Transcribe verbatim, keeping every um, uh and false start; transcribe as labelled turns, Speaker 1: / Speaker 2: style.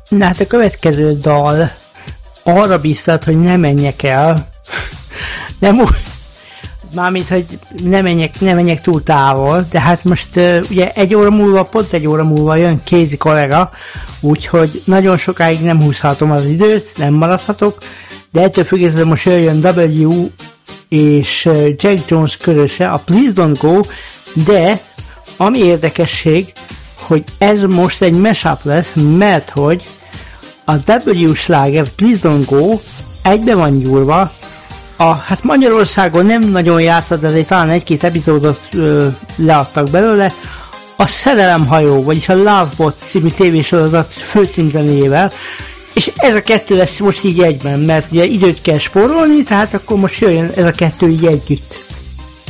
Speaker 1: Na hát a következő dal arra biztat, hogy ne menjek el. Nem úgy, mármint, hogy ne menjek, ne menjek túl távol, de hát most uh, ugye egy óra múlva, pont egy óra múlva jön Kézi kollega, úgyhogy nagyon sokáig nem húzhatom az időt, nem maradhatok, de ettől függetlenül most jöjjön W és uh, Jack Jones közöse, a Please Don't Go, de ami érdekesség, hogy ez most egy mashup lesz, mert hogy a W sláger Please Don't Go egybe van gyúrva, a, hát Magyarországon nem nagyon játszott, de talán egy-két epizódot ö, leadtak belőle, a Szerelemhajó, vagyis a Lovebot című tévésorozat főcímzenéjével, és ez a kettő lesz most így egyben, mert ugye időt kell spórolni, tehát akkor most jöjjön ez a kettő így együtt.